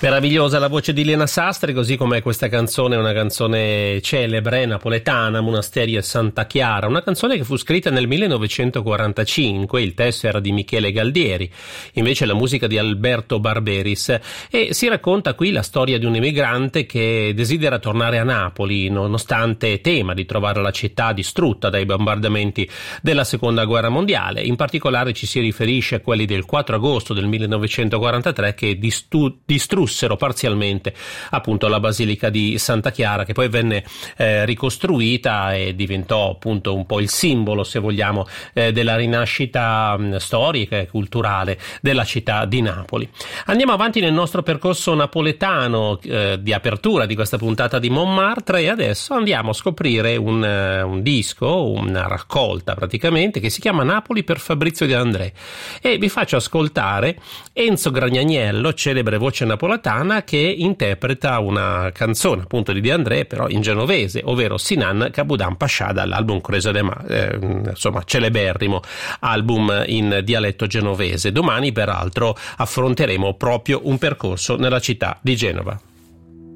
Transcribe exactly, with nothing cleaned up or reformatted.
Meravigliosa la voce di Lena Sastre, così come questa canzone è una canzone celebre, napoletana, Monasterio e Santa Chiara, una canzone che fu scritta nel millenovecentoquarantacinque, il testo era di Michele Galdieri, invece la musica di Alberto Barberis, e si racconta qui la storia di un emigrante che desidera tornare a Napoli, nonostante tema di trovare la città distrutta dai bombardamenti della Seconda Guerra Mondiale. In particolare ci si riferisce a quelli del quattro agosto del millenovecentoquarantatré che distu- distrussero parzialmente appunto la Basilica di Santa Chiara, che poi venne eh, ricostruita e diventò appunto un po' il simbolo, se vogliamo, eh, della rinascita mh, storica e culturale della città di Napoli. Andiamo avanti nel nostro percorso napoletano eh, di apertura di questa puntata di Montmartre, e adesso andiamo a scoprire un, uh, un disco, una raccolta praticamente, che si chiama Napoli per Fabrizio De André, e vi faccio ascoltare Enzo Gragnaniello, celebre voce napoletana, che interpreta una canzone appunto di De André però in genovese, ovvero Sinan Cabudan Pascià, dall'album Cresa de Ma, eh, insomma celeberrimo album in dialetto genovese. Domani peraltro affronteremo proprio un percorso nella città di Genova.